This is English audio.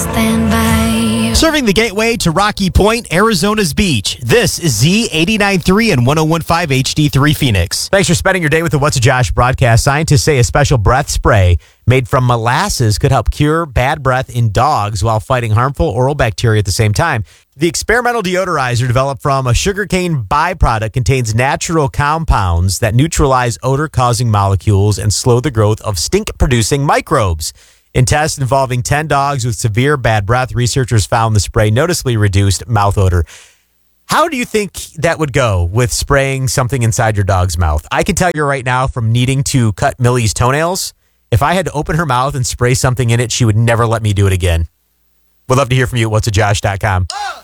stand by. Serving the gateway to Rocky Point, Arizona's beach. This is Z89.3 and 101.5 HD3 Phoenix. Thanks for spending your day with the What's a Josh broadcast. Scientists say a special breath spray made from molasses could help cure bad breath in dogs while fighting harmful oral bacteria at the same time. The experimental deodorizer developed from a sugarcane byproduct contains natural compounds that neutralize odor-causing molecules and slow the growth of stink-producing microbes. In tests involving 10 dogs with severe bad breath, researchers found the spray noticeably reduced mouth odor. How do you think that would go with spraying something inside your dog's mouth? I can tell you right now from needing to cut Millie's toenails, if I had to open her mouth and spray something in it, she would never let me do it again. We'd love to hear from you at whatsajosh.com.